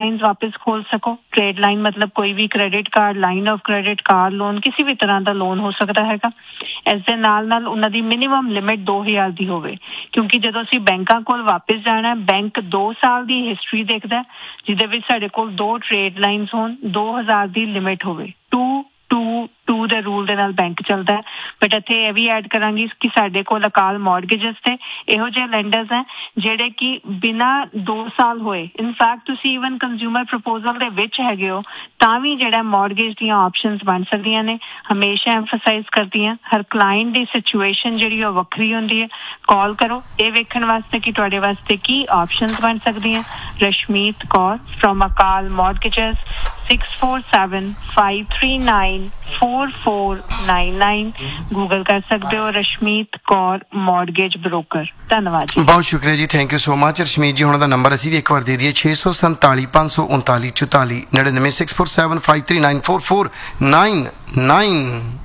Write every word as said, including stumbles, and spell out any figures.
Lines ਵਾਪਸ ਖੋਲ ਸਕੋ। ਟ੍ਰੇਡ ਲਾਈਨ ਮਤਲਬ ਕੋਈ ਵੀ credit card, line of credit, car loan, ਕਿਸੇ ਵੀ ਤਰ੍ਹਾਂ ਦਾ ਲੋਨ ਹੋ ਸਕਦਾ ਹੈਗਾ। ਇਸ ਦੇ ਨਾਲ ਨਾਲ ਉਹਨਾਂ ਦੀ ਮਿਨੀਮਮ ਲਿਮਿਟ ਦੋ ਹਜ਼ਾਰ ਦੀ ਹੋਵੇ, ਕਿਉਂਕਿ ਜਦੋਂ ਅਸੀਂ ਬੈਂਕਾਂ ਕੋਲ ਵਾਪਸ ਜਾਣਾ, ਬੈਂਕ ਦੋ ਸਾਲ ਦੀ ਹਿਸਟਰੀ ਦੇਖਦਾ ਜਿਹਦੇ ਵਿੱਚ ਸਾਡੇ ਕੋਲ ਦੋ ਟ੍ਰੇਡ ਲਾਈਨਸ ਹੋਣ, ਦੋ ਹਜ਼ਾਰ ਦੀ ਲਿਮਿਟ ਹੋਵੇ। ਟੂ ਟੂ ਟੂ ਦੇ ਰੂਲ ਦੇ ਨਾਲ ਬੈਂਕ ਚੱਲਦਾ ਹੈ। ਬਟ ਇੱਥੇ ਇਹ ਵੀ ਐਡ ਕਰਾਂਗੀ ਕਿ ਸਾਡੇ ਕੋਲ ਅਕਾਲ ਮੌਰਗੇਜਸ ਤੇ ਇਹੋ ਜਿਹੇ ਲੈਂਡਰਸ ਹੈ ਜਿਹੜੇ ਕਿ ਬਿਨਾਂ ਦੋ ਸਾਲ ਹੋਏ, ਇਨਫੈਕਟ ਤੁਸੀਂ ਈਵਨ ਕੰਜ਼ਿਊਮਰ ਪ੍ਰਪੋਜ਼ਲ ਦੇ ਵਿੱਚ ਹੈਗੇ ਹੋ ਤਾਂ ਵੀ ਜਿਹੜਾ ਮੌਰਗੇਜ ਦੀਆਂ ਆਪਸ਼ਨਸ ਬਣ ਸਕਦੀਆਂ ਨੇ। ਹਮੇਸ਼ਾ ਐਮਫਸਾਈਜ਼ ਕਰਦੀ ਹਾਂ, ਹਰ ਕਲਾਇੰਟ ਦੀ ਸਿਚੁਏਸ਼ਨ ਜਿਹੜੀ ਉਹ ਵੱਖਰੀ ਹੁੰਦੀ ਹੈ। ਕਾਲ ਕਰੋ ਇਹ ਵੇਖਣ ਵਾਸਤੇ ਕਿ ਤੁਹਾਡੇ ਵਾਸਤੇ ਕੀ ਆਪਸ਼ਨਸ ਬਣ ਸਕਦੀਆਂ। Rashmeet Kaur from Akal ਮੌਰਗੇਜਸ six four seven five three nine four four nine nine Google कर सकते हो रशमीत कौर मॉर्गेज ब्रोकर। धन्यवाद जी, बहुत शुक्रिया जी, थैंक यू सो मच। रशमीत जी हुणां दा नंबर असीं भी एक बार दे दईए छे सौ संताली पाँच सौ उनताली चौताली नड़िनवे six four seven five three nine four four nine nine.